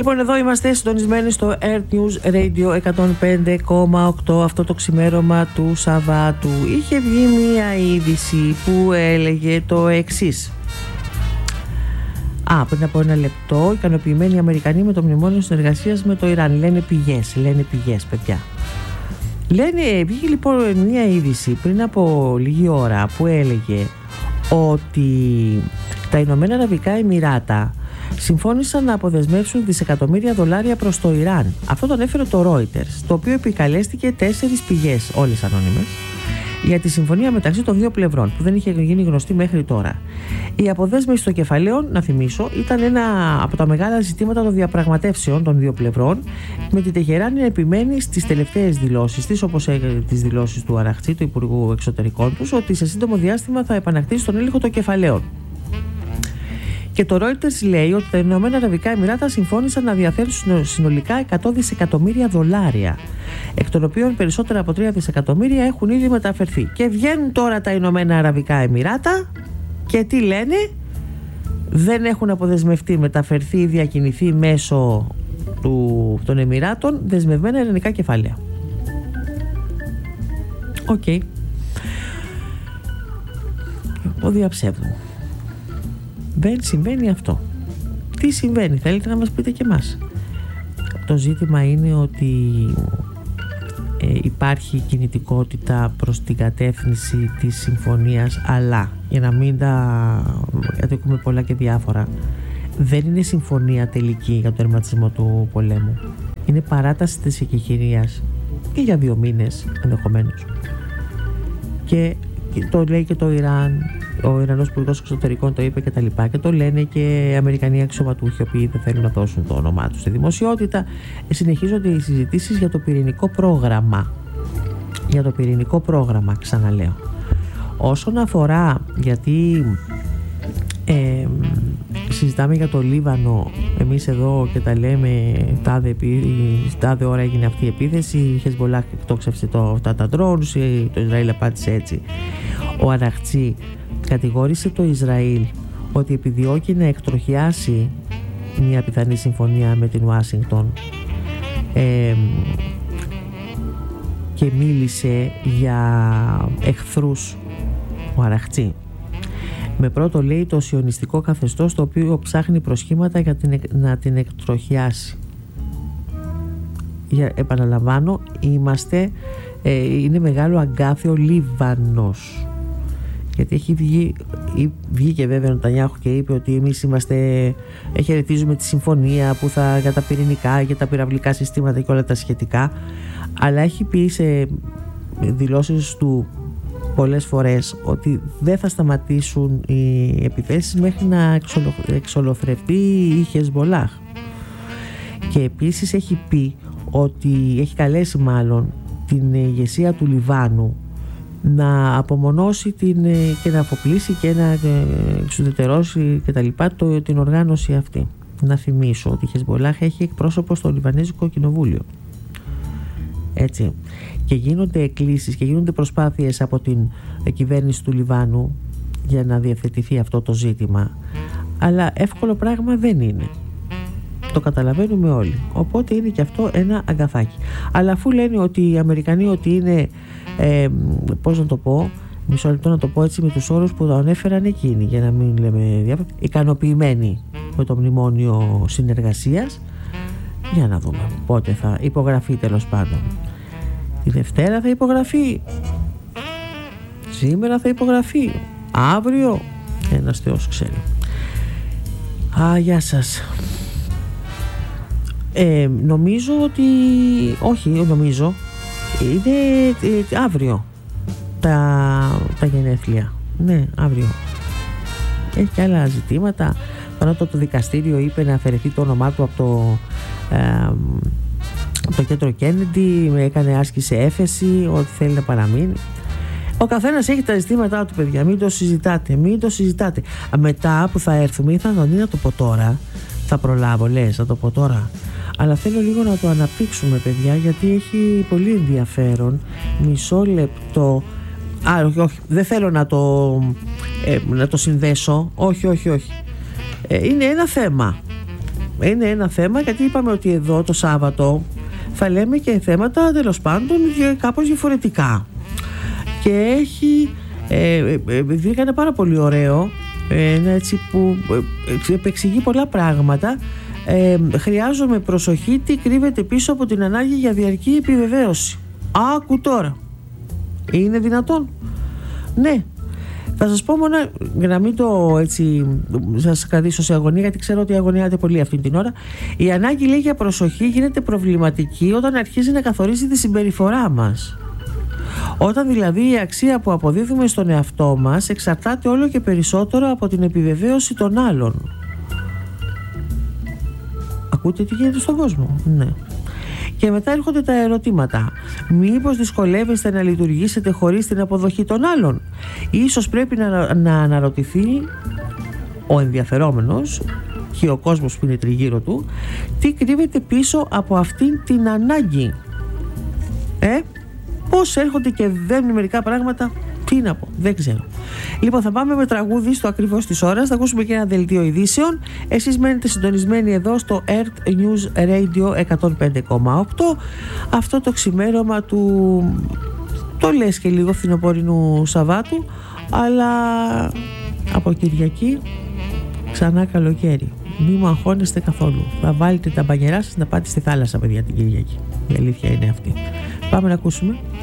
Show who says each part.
Speaker 1: Λοιπόν, εδώ είμαστε συντονισμένοι στο Earth News Radio 105,8. Αυτό το ξημέρωμα του Σαββάτου είχε βγει μία είδηση που έλεγε το εξής. Πριν από ένα λεπτό, ικανοποιημένοι οι Αμερικανοί με το μνημόνιο συνεργασίας με το Ιράν. Λένε πηγές, παιδιά. Βγήκε λοιπόν μία είδηση πριν από λίγη ώρα που έλεγε ότι τα Ηνωμένα Αραβικά Εμιράτα συμφώνησαν να αποδεσμεύσουν δισεκατομμύρια δολάρια προς το Ιράν. Αυτό το ανέφερε το Reuters, το οποίο επικαλέστηκε 4 πηγές, όλες ανώνυμες, για τη συμφωνία μεταξύ των δύο πλευρών, που δεν είχε γίνει γνωστή μέχρι τώρα. Η αποδέσμευση των κεφαλαίων, να θυμίσω, ήταν ένα από τα μεγάλα ζητήματα των διαπραγματεύσεων των δύο πλευρών, με την Τεχεράνη να επιμένει στις τελευταίες δηλώσεις της, όπως τις δηλώσεις του Αραχτζή, του Υπουργού Εξωτερικών τους, ότι σε σύντομο διάστημα θα επανακτήσει τον έλεγχο των κεφαλαίων. Και το Reuters λέει ότι τα Ηνωμένα Αραβικά Εμιράτα συμφώνησαν να διαθέσουν συνολικά 100 δισεκατομμύρια δολάρια, εκ των οποίων περισσότερα από 3 δισεκατομμύρια έχουν ήδη μεταφερθεί. Και βγαίνουν τώρα τα Ηνωμένα Αραβικά Εμιράτα και τι λένε? Δεν έχουν αποδεσμευτεί, μεταφερθεί ή διακινηθεί μέσω των Εμιράτων δεσμευμένα ελληνικά κεφάλαια. Οκ. Το διαψεύδουν. Δεν συμβαίνει αυτό. Τι συμβαίνει, θέλετε να μας πείτε και εμάς? Το ζήτημα είναι ότι υπάρχει κινητικότητα προς την κατεύθυνση της συμφωνίας, αλλά για να μην γιατί έχουμε πολλά και διάφορα, δεν είναι συμφωνία τελική για το τερματισμό του πολέμου. Είναι παράταση της εκεχηρίας και για 2 μήνες ενδεχομένως. Και το λέει και το Ιράν. Ο Ιρανός Υπουργός Εξωτερικών το είπε και τα λοιπά, και το λένε και οι Αμερικανοί αξιωματούχοι, οι οποίοι δεν θέλουν να δώσουν το όνομά τους στη δημοσιότητα. Συνεχίζονται οι συζητήσεις για το πυρηνικό πρόγραμμα. Για το πυρηνικό πρόγραμμα, ξαναλέω. Όσον αφορά, γιατί συζητάμε για το Λίβανο εμείς εδώ και τα λέμε, τάδε ώρα έγινε αυτή η επίθεση, η Χεσμολάχ εκτόξευσε τα drones, το Ισραήλ απάντησε έτσι. Ο Αραχτζή κατηγόρησε το Ισραήλ ότι επιδιώκει να εκτροχιάσει μια πιθανή συμφωνία με την Ουάσιγκτον, και μίλησε για εχθρούς ο Αραχτζή. Με πρώτο, λέει, το σιωνιστικό καθεστώς, το οποίο ψάχνει προσχήματα για να την εκτροχιάσει. Επαναλαμβάνω, είναι μεγάλο αγκάθιο Λίβανος. Γιατί βγήκε βέβαια ο Νετανιάχου και είπε ότι εμείς χαιρετίζουμε τη συμφωνία που για τα πυρηνικά, για τα πυραυλικά συστήματα και όλα τα σχετικά, αλλά έχει πει σε δηλώσεις του πολλές φορές ότι δεν θα σταματήσουν οι επιθέσεις μέχρι να εξολοθρευτεί η Χεσμολάχ. Και επίσης έχει πει ότι έχει καλέσει μάλλον την ηγεσία του Λιβάνου να απομονώσει και να αφοπλίσει και να εξουδετερώσει και τα λοιπά την οργάνωση αυτή. Να θυμίσω ότι η Χεσμολάχ έχει εκπρόσωπο στο Λιβανέζικο Κοινοβούλιο. Έτσι. Και γίνονται εκκλήσεις και γίνονται προσπάθειες από την κυβέρνηση του Λιβάνου για να διευθετηθεί αυτό το ζήτημα. Αλλά εύκολο πράγμα δεν είναι. Το καταλαβαίνουμε όλοι. Οπότε είναι και αυτό ένα αγκαθάκι. Αλλά αφού λένε ότι οι Αμερικανοί ότι είναι, πώς να το πω, μισό λεπτό να το πω έτσι με τους όρους που το ανέφεραν εκείνοι, για να μην λέμε διάφορα, ικανοποιημένοι με το μνημόνιο συνεργασίας, για να δούμε πότε θα υπογραφεί, τέλος πάντων. Τη Δευτέρα θα υπογραφεί, σήμερα θα υπογραφεί, αύριο ένας Θεός ξέρει. Γεια σας. Νομίζω ότι είναι αύριο τα γενέθλια. Ναι, αύριο. Έχει και άλλα ζητήματα. Το δικαστήριο είπε να αφαιρεθεί το όνομά του από το κέντρο Κέννεντι, έκανε άσκηση έφεση ότι θέλει να παραμείνει. Ο καθένας έχει τα ζητήματά του, παιδιά, μην το συζητάτε. Μετά που θα έρθουμε, ήθελα να το πω τώρα, θα προλάβω, λες, να το πω τώρα, αλλά θέλω λίγο να το αναπτύξουμε, παιδιά, γιατί έχει πολύ ενδιαφέρον. Μισό λεπτό. Όχι, δεν θέλω να το συνδέσω. Όχι. Είναι ένα θέμα. είναι ένα θέμα, γιατί είπαμε ότι εδώ το Σάββατο θα λέμε και θέματα τέλος πάντων κάπως διαφορετικά. Και βρήκανε πάρα πολύ ωραίο, έτσι που επεξηγεί πολλά πράγματα. Χρειάζομαι προσοχή, τι κρύβεται πίσω από την ανάγκη για διαρκή επιβεβαίωση. Άκου τώρα, είναι δυνατόν? Ναι. Θα σας πω μόνο, για να μην το έτσι σας κρατήσω σε αγωνία, γιατί ξέρω ότι αγωνιάτε πολύ αυτή την ώρα. Η ανάγκη, λέει, για προσοχή γίνεται προβληματική όταν αρχίζει να καθορίζει τη συμπεριφορά μας. Όταν δηλαδή η αξία που αποδίδουμε στον εαυτό μας εξαρτάται όλο και περισσότερο από την επιβεβαίωση των άλλων. Ακούτε τι γίνεται στον κόσμο? Ναι. Και μετά έρχονται τα ερωτήματα. Μήπως δυσκολεύεστε να λειτουργήσετε χωρίς την αποδοχή των άλλων? Ίσως πρέπει να αναρωτηθεί ο ενδιαφερόμενος και ο κόσμος που είναι τριγύρω του, τι κρύβεται πίσω από αυτήν την ανάγκη. Πώς έρχονται και δένουν μερικά πράγματα, τι να πω, δεν ξέρω. Λοιπόν, θα πάμε με τραγούδι στο ακριβώς της ώρας, θα ακούσουμε και ένα δελτίο ειδήσεων. Εσείς μένετε συντονισμένοι εδώ στο Earth News Radio 105,8. Αυτό το ξημέρωμα του, το λες και λίγο φθινοπορεινού Σαββάτου, αλλά από Κυριακή ξανά καλοκαίρι. Μη μου αγχώνεστε καθόλου. Θα βάλετε τα μπανιερά σας να πάτε στη θάλασσα, παιδιά, την Κυριακή. Η αλήθεια είναι αυτή. Πάμε να ακούσουμε.